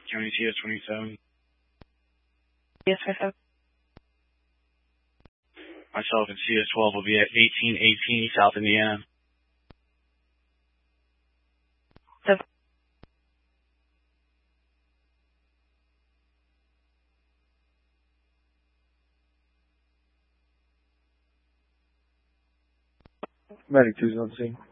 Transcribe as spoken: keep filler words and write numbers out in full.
County C S twenty-seven. C S twenty-seven. Myself and C S twelve will be at eighteen eighteen South Indiana. Seven. Medic two's on scene.